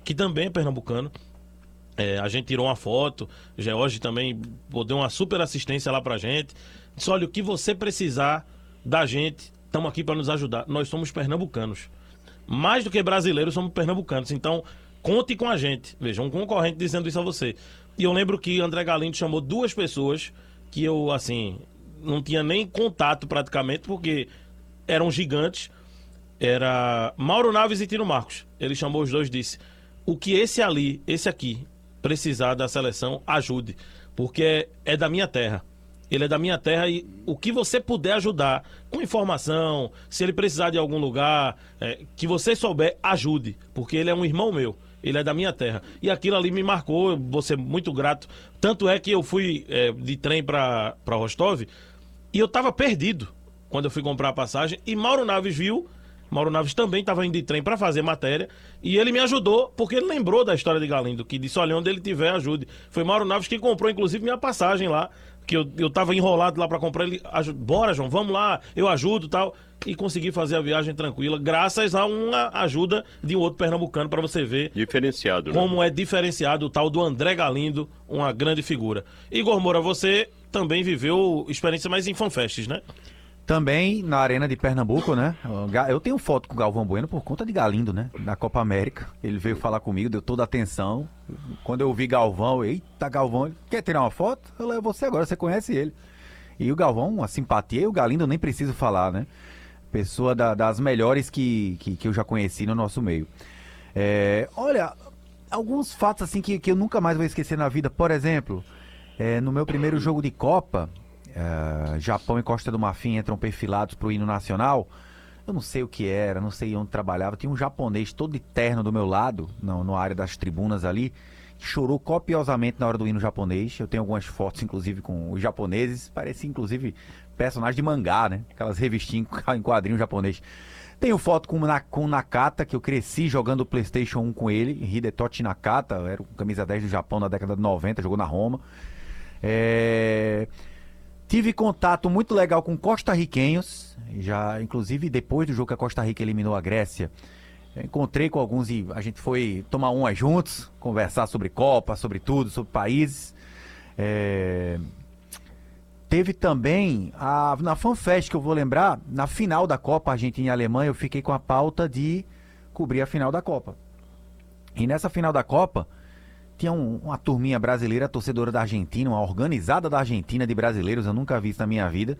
que também é pernambucano. A gente tirou uma foto, George também deu uma super assistência lá pra gente. Disse, olha, o que você precisar da gente, estamos aqui para nos ajudar. Nós somos pernambucanos. Mais do que brasileiros, somos pernambucanos. Então, conte com a gente. Veja, um concorrente dizendo isso a você. E eu lembro que André Galindo chamou 2 pessoas que eu, assim, não tinha nem contato praticamente, porque eram gigantes. Era Mauro Naves e Tino Marcos. Ele chamou os 2 e disse, o que esse aqui, precisar da seleção, ajude. Porque é da minha terra. Ele é da minha terra e o que você puder ajudar com informação, se ele precisar de algum lugar, que você souber, ajude. Porque ele é um irmão meu. Ele é da minha terra. E aquilo ali me marcou, eu vou ser muito grato. Tanto é que eu fui de trem para Rostov e eu estava perdido quando eu fui comprar a passagem. E Mauro Naves viu. Mauro Naves também estava indo de trem para fazer matéria e ele me ajudou porque ele lembrou da história de Galindo, que disse, olha, onde ele tiver, ajude. Foi Mauro Naves que comprou, inclusive, minha passagem lá, que eu tava enrolado lá para comprar. Ele, bora, João, vamos lá, eu ajudo e tal. E consegui fazer a viagem tranquila, graças a uma ajuda de um outro pernambucano, para você ver diferenciado, como é diferenciado o tal do André Galindo, uma grande figura. Igor Moura, você também viveu experiência mais em fanfests, né? Também na Arena de Pernambuco, né? Eu tenho foto com o Galvão Bueno por conta de Galindo, né? Na Copa América. Ele veio falar comigo, deu toda a atenção. Quando eu vi Galvão, eita, Galvão, quer tirar uma foto? Eu levo você agora, você conhece ele. E o Galvão, uma simpatia, e o Galindo eu nem preciso falar, né? Pessoa das melhores que eu já conheci no nosso meio. Olha, alguns fatos assim que eu nunca mais vou esquecer na vida. Por exemplo, no meu primeiro jogo de Copa, Japão e Costa do Marfim entram perfilados pro hino nacional. Eu não sei o que era, não sei onde trabalhava. Tinha um japonês todo de terno do meu lado, na área das tribunas ali, que chorou copiosamente na hora do hino japonês. Eu tenho algumas fotos, inclusive, com os japoneses. Parecia, inclusive, personagem de mangá, né? Aquelas revistinhas em quadrinho japonês. Tenho foto com o Nakata, que eu cresci jogando PlayStation 1 com ele. Hidetoshi Nakata, era o camisa 10 do Japão na década de 90, jogou na Roma. Tive contato muito legal com costarriquenhos, já, inclusive depois do jogo que a Costa Rica eliminou a Grécia. Encontrei com alguns e a gente foi tomar uma juntos, conversar sobre Copa, sobre tudo, sobre países. Teve também, na FanFest que eu vou lembrar, na final da Copa Argentina e Alemanha, eu fiquei com a pauta de cobrir a final da Copa. E nessa final da Copa, tinha uma turminha brasileira, torcedora da Argentina, uma organizada da Argentina de brasileiros, eu nunca vi isso na minha vida.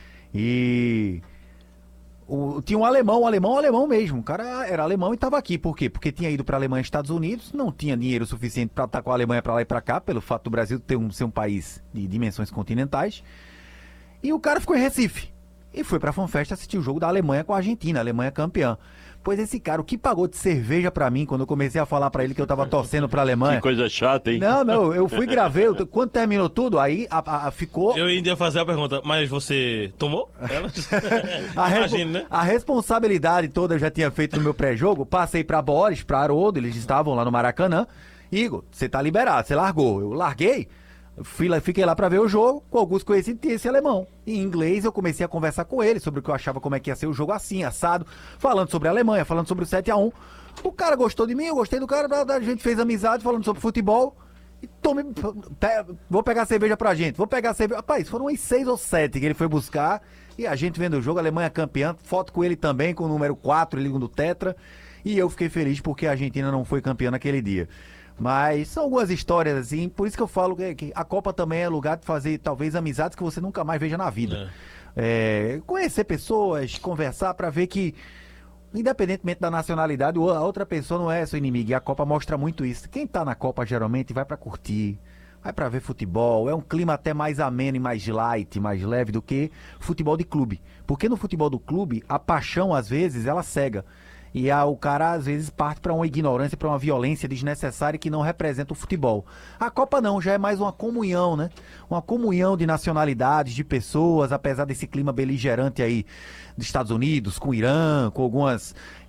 E tinha um alemão mesmo. O cara era alemão e estava aqui. Por quê? Porque tinha ido para a Alemanha e Estados Unidos, não tinha dinheiro suficiente para estar com a Alemanha para lá e para cá, pelo fato do Brasil ser um país de dimensões continentais. E o cara ficou em Recife. E foi para a FanFest assistir o jogo da Alemanha com a Argentina, a Alemanha campeã. Pois esse cara, o que pagou de cerveja pra mim quando eu comecei a falar pra ele que eu tava torcendo pra Alemanha? Que coisa chata, hein? Não, eu fui gravei, quando terminou tudo, aí ficou... Eu ainda ia fazer a pergunta, mas você tomou? Imagina, né? A responsabilidade toda eu já tinha feito no meu pré-jogo, passei pra Boris, pra Haroldo, eles estavam lá no Maracanã. Igor, você tá liberado, você largou. Eu larguei, fiquei lá pra ver o jogo, com alguns conhecidos esse alemão. Em inglês eu comecei a conversar com ele sobre o que eu achava, como é que ia ser o jogo assim, assado, falando sobre a Alemanha, falando sobre o 7-1. O cara gostou de mim, eu gostei do cara, a gente fez amizade falando sobre futebol. E vou pegar cerveja pra gente, Rapaz, foram uns 6 ou 7 que ele foi buscar. E a gente vendo o jogo, a Alemanha campeã, foto com ele também, com o número 4, ele no tetra. E eu fiquei feliz porque a Argentina não foi campeã naquele dia. Mas são algumas histórias assim, por isso que eu falo que a Copa também é lugar de fazer talvez amizades que você nunca mais veja na vida. Conhecer pessoas, conversar pra ver que, independentemente da nacionalidade, a outra pessoa não é seu inimigo. E a Copa mostra muito isso. Quem tá na Copa geralmente vai pra curtir, vai pra ver futebol. É um clima até mais ameno e mais light, mais leve do que futebol de clube. Porque no futebol do clube, a paixão às vezes ela cega. E o cara, às vezes, parte para uma ignorância, para uma violência desnecessária que não representa o futebol. A Copa não, já é mais uma comunhão, né? Uma comunhão de nacionalidades, de pessoas, apesar desse clima beligerante aí dos Estados Unidos, com o Irã, com algumas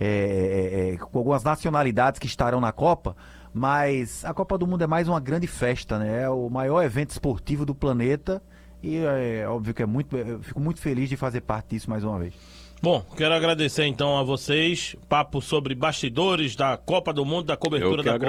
nacionalidades que estarão na Copa. Mas a Copa do Mundo é mais uma grande festa, né? É o maior evento esportivo do planeta. E é óbvio que eu fico muito feliz de fazer parte disso mais uma vez. Bom, quero agradecer então a vocês, papo sobre bastidores da Copa do Mundo, da cobertura da Copa.